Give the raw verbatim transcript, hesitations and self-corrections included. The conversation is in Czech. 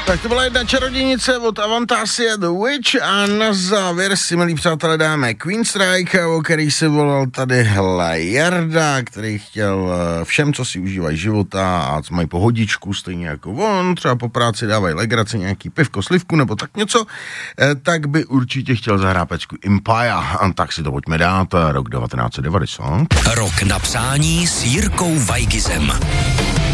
Tak to byla jedna čarodějnice od Avantasia The Witch a na závěr si, milí přátelé, dáme Queen Strike, o který se volal tady hele Jarda, který chtěl všem, co si užívají života a co mají pohodičku, stejně jako on, třeba po práci dávají legraci, nějaký pivko, slivku nebo tak něco, tak by určitě chtěl zahrát pecku Empire. A tak si to pojďme dát, rok devatenáct set devadesát. Rok na přání s Jirkou Weigizem.